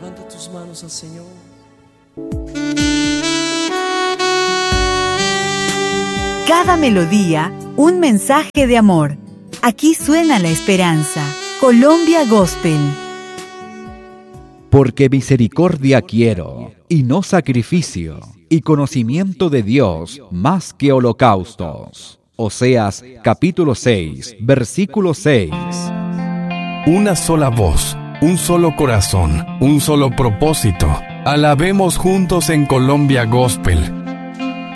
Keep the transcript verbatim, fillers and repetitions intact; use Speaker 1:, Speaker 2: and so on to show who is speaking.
Speaker 1: Levanta tus manos al Señor.
Speaker 2: Cada melodía, un mensaje de amor. Aquí suena la esperanza. Colombia Gospel.
Speaker 3: Porque misericordia quiero, y no sacrificio, y conocimiento de Dios más que holocaustos. Oseas capítulo seis, versículo seis.
Speaker 4: Una sola voz, un solo corazón, un solo propósito. Alabemos juntos en Colombia Gospel.